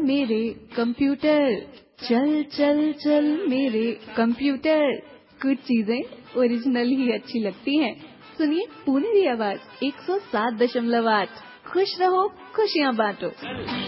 मेरे कंप्यूटर, चल चल चल मेरे कंप्यूटर। कुछ चीजें ओरिजिनल ही अच्छी लगती हैं। सुनिए पुनेरी आवाज 107.8। खुश रहो, खुशियाँ बांटो।